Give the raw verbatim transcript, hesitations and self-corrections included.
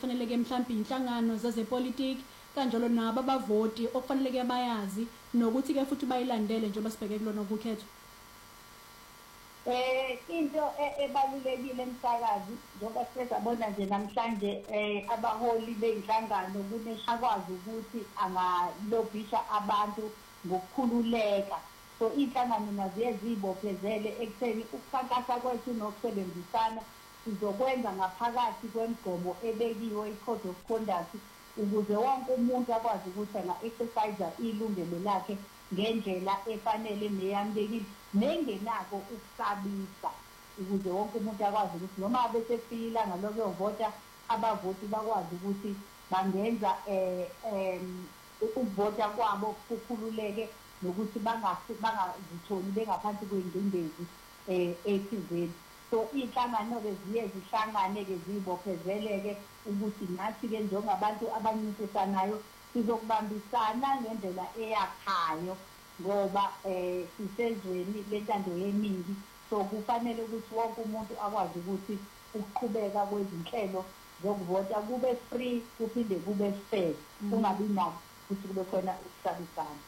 okufanele-ke mhlawumbe inhlangano zezepolitiki kanjalo nabo abavoti okufanele-ke bayazi nokuthi-ke futhi bayilandele njengoba sibheke kulona ukukhetho? Eh into ebalulekile emsakazi njengoba sesabona nje namhlanje eh abaholi beyinhlangano kuneshakwazi ukuthi angalobhisha abantu ngokukhululeka. So inhlangano naziye zibophezele ekutheni ukukhankasa kwethu nokusebenzisana sizokwenza ngaphakathi kwemigomo ebekiwe i-Code of Conduct ukuze wonke umuntu akwazi ukuthi anga-exercise ilungelo lakhe ngendlela efanele neyamukekile nengenako ukusabisa ukuze wonke umuntu akwazi ukuthi noma bese fila ngaloko yovota abavoti bakwazi ukuthi bangenza eh em ukuvota kwabo kukhululeke nokuthi bangasi bangazitholi bengaphansi kwengcindezi eh ethizeni. So inhlangano ke ziye zihlangane ke zibophezeleke ukuthi nathi ke njengabantu abancintisanayo sizokubambisana ngendlela eyakhayo ngoba eh sisezweni lentando yeningi. So kufanele ukuthi wonke umuntu akwazi ukuthi ukuqhubeka kwezinhlelo zokuvota kube free kuphinde kube fair kungabi nakho ukuthi kube khona ukusabisana.